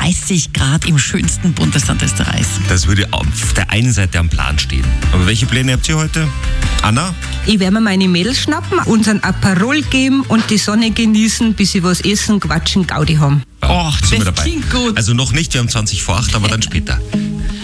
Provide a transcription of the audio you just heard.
30 Grad im schönsten Bundesland Österreichs. Das würde auf der einen Seite am Plan stehen. Aber welche Pläne habt ihr heute? Anna? Ich werde mir meine Mädels schnappen, unseren Aperol geben und die Sonne genießen, bis sie was essen, quatschen, Gaudi haben. Oh, Sind wir das dabei. klingt gut. Also noch nicht, wir haben 20 vor 8, aber dann später.